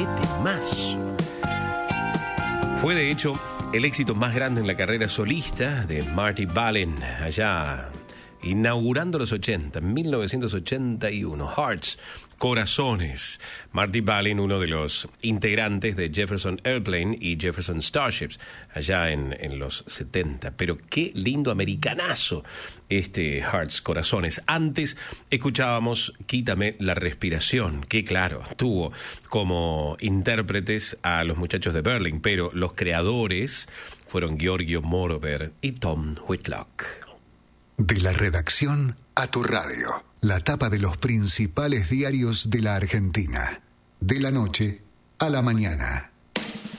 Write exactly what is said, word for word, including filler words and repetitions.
qué temazo. Fue de hecho el éxito más grande en la carrera solista de Marty Balin, allá inaugurando los ochenta, en mil novecientos ochenta y uno. Hearts, Corazones. Marty Balin, uno de los integrantes de Jefferson Airplane y Jefferson Starships, allá en, en los setenta. Pero qué lindo americanazo este Hearts, Corazones. Antes escuchábamos Quítame la respiración, que claro, tuvo como intérpretes a los muchachos de Berlin, pero los creadores fueron Giorgio Moroder y Tom Whitlock. De la redacción a tu radio. La tapa de los principales diarios de la Argentina. De la noche a la mañana.